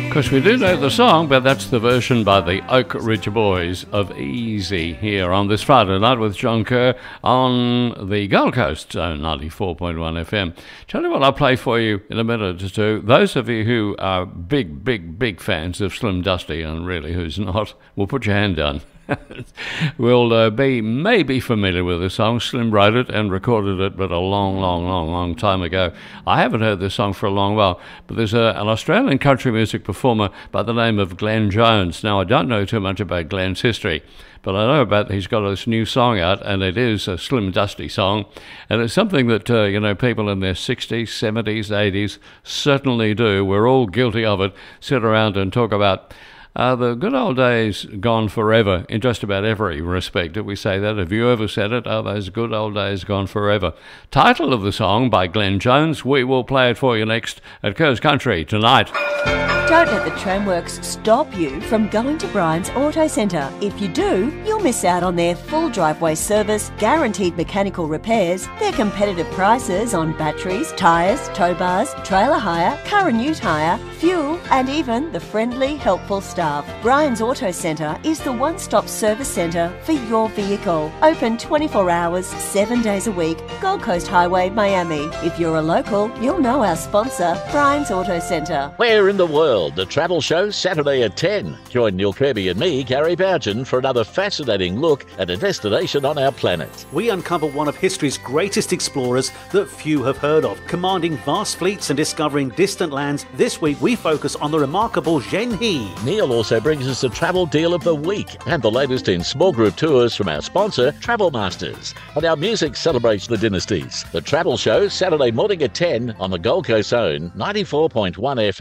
Of course, we do know the song, but that's the version by the Oak Ridge Boys of Easy here on this Friday night with John Kerr on the Gold Coast, Zone 94.1 FM. Tell you what I'll play for you in a minute or two. Those of you who are big fans of Slim Dusty, and really who's not, will put your hand down. Will be maybe familiar with the song. Slim wrote it and recorded it, but a long time ago. I haven't heard this song for a long while, but there's an Australian country music performer by the name of Glenn Jones. Now, I don't know too much about Glenn's history, but I know about he's got this new song out, and it is a Slim Dusty song, and it's something that people in their 60s, 70s, 80s certainly do. We're all guilty of it. Sit around and talk about the good old days gone forever in just about every respect. If we say that, have you ever said it? Are those good old days gone forever? Title of the song by Glenn Jones. We will play it for you next at Kerr's Country tonight. Don't let the tramworks stop you from going to Brian's Auto Centre. If you do, you'll miss out on their full driveway service, guaranteed mechanical repairs, their competitive prices on batteries, tyres, tow bars, trailer hire, car and ute hire, fuel, and even the friendly, helpful staff. Brian's Auto Centre is the one-stop service centre for your vehicle. Open 24 hours, 7 days a week, Gold Coast Highway, Miami. If you're a local, you'll know our sponsor, Brian's Auto Centre. Where in the world? The Travel Show, Saturday at 10. Join Neil Kirby and me, Gary Bougen, for another fascinating look at a destination on our planet. We uncover one of history's greatest explorers that few have heard of. Commanding vast fleets and discovering distant lands, this week we focus on the remarkable Zhen He. Neil also brings us the Travel Deal of the Week and the latest in small group tours from our sponsor, Travel Masters. And our music celebrates the dynasties. The Travel Show, Saturday morning at 10 on the Gold Coast Zone 94.1 FM.